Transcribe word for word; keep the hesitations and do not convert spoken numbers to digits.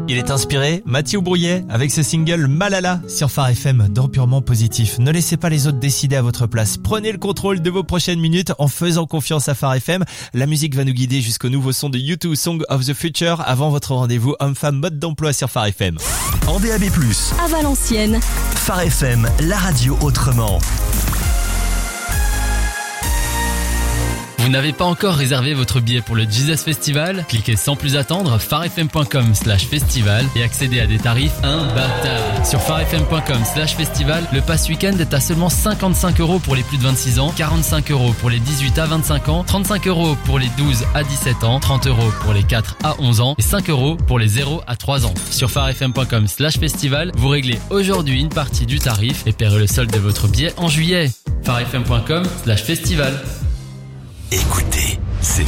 Il est inspiré, Mathieu Brouillet, avec ce single Malala sur Phare F M dans Purement Positif. Ne laissez pas les autres décider à votre place. Prenez le contrôle de vos prochaines minutes en faisant confiance à Phare F M. La musique va nous guider jusqu'au nouveau son de U deux, Song of the Future, avant votre rendez-vous homme-femme mode d'emploi sur Phare F M. En D A B plus, à Valenciennes. Phare F M, la radio autrement. Vous n'avez pas encore réservé votre billet pour le Jesus Festival? Cliquez sans plus attendre pharefm.com slash festival et accédez à des tarifs imbattables. Sur pharefm.com slash festival, le pass week-end est à seulement cinquante-cinq euros pour les plus de vingt-six ans, quarante-cinq euros pour les dix-huit à vingt-cinq ans, trente-cinq euros pour les douze à dix-sept ans, trente euros pour les quatre à onze ans et cinq euros pour les zéro à trois ans. Sur pharefm.com slash festival, vous réglez aujourd'hui une partie du tarif et paierez le solde de votre billet en juillet. pharefm.com slash festival. Écoutez, c'est